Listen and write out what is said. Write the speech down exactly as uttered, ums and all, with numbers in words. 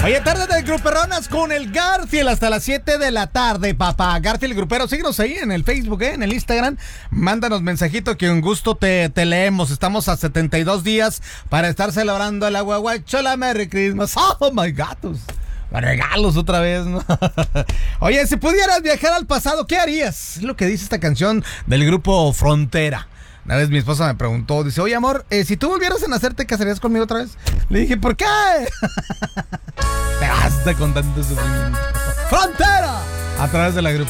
Oye, tarde de Gruperonas con el Garfield hasta las siete de la tarde, papá. Garfield Grupero, síguenos ahí en el Facebook, ¿eh? En el Instagram. Mándanos mensajito que un gusto te, te leemos. Estamos a setenta y dos días para estar celebrando la guaguachola Merry Christmas. Oh, my gatos. Regalos otra vez, ¿no? Oye, si pudieras viajar al pasado, ¿qué harías? Es lo que dice esta canción del grupo Frontera. Una vez mi esposa me preguntó, dice, oye amor, eh, si tú volvieras a nacer, ¿te casarías conmigo otra vez? Le dije, ¿por qué? Te basta con tanto sufrimiento. ¡Frontera! A través de la grupo.